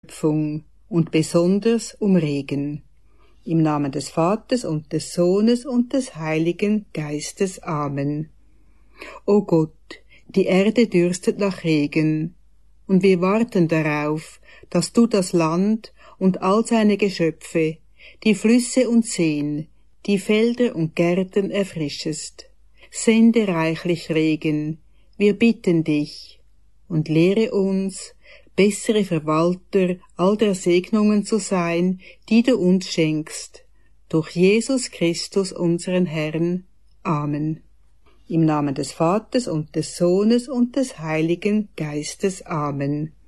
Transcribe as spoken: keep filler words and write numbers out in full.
Schöpfung und besonders um Regen. Im Namen des Vaters und des Sohnes und des Heiligen Geistes. Amen. O Gott, die Erde dürstet nach Regen, und wir warten darauf, dass du das Land und all seine Geschöpfe, die Flüsse und Seen, die Felder und Gärten erfrischest. Sende reichlich Regen, wir bitten dich, und lehre uns, bessere Verwalter all der Segnungen zu sein, die du uns schenkst. Durch Jesus Christus, unseren Herrn. Amen. Im Namen des Vaters und des Sohnes und des Heiligen Geistes. Amen.